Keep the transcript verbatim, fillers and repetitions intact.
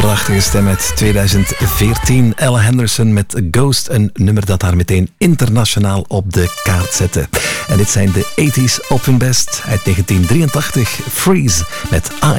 Prachtige stem uit tweeduizend veertien. Ella Henderson met Ghost, een nummer dat haar meteen internationaal op de kaart zette. En dit zijn de tachtiger op hun best uit negentien drieëntachtig. Freeze met I